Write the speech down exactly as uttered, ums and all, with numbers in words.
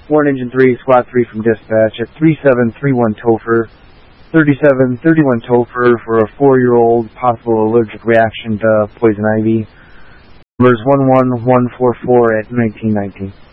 Warren Engine three, Squad three from dispatch at three seven three one Topher, thirty-seven thirty-one Topher for a four-year-old possible allergic reaction to poison ivy. Numbers one one one four four at nineteen nineteen.